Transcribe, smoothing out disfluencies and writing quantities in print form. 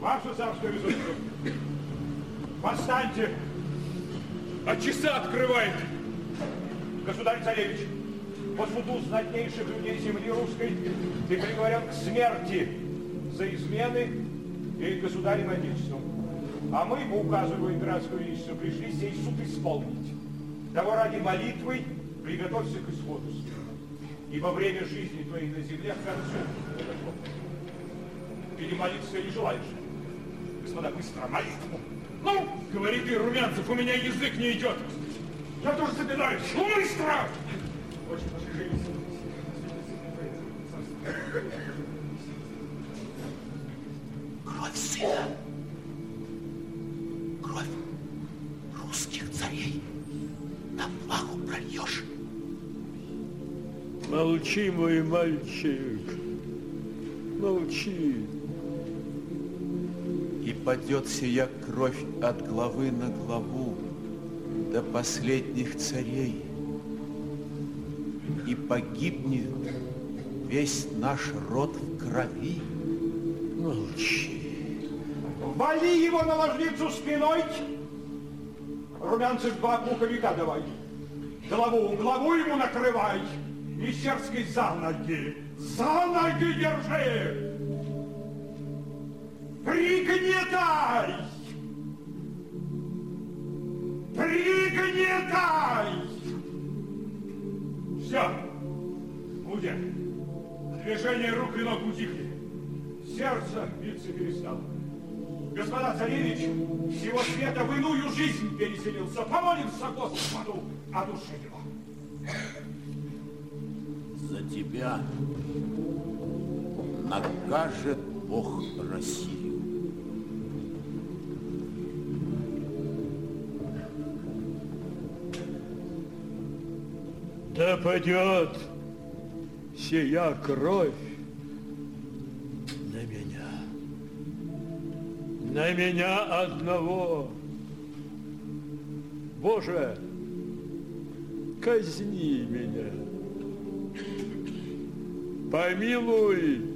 Ваше царское высочество, восстаньте! А часа открывает! Государь-царевич, по суду знатнейших людей земли русской ты приговорен к смерти за измены перед государем и отечеством. А мы, по указу его императорского величества, пришли сей суд исполнить. Того ради молитвой приготовься к исходу света. Ибо время жизни твоей на земле к концу подошло. Или молиться не желаешь? Господа, быстро молитву. Ну, говори ты, Румянцев, у меня язык не идет. Я тоже собираюсь. Ну, быстро! Очень пошли. Кровь сына. Кровь русских царей на флагу прольешь. Молчи, мой мальчик, молчи. И падет сия кровь от главы на главу до последних царей. И погибнет весь наш род в крови. Молчи. Вали его на ложницу спиной. Румянцев, два пуховика давай. Главу ему накрывай. Мещерский за ноги. За ноги держи. Пригнетай. Пригнетай. Все. Будет. Движение рук и ног утихли. Сердце биться перестало. Господа царевич, всего света в иную жизнь переселился. Помолимся Господу о душе его. За тебя накажет Бог Россию. Да падет сия кровь на меня одного. Боже, казни меня. Помилуй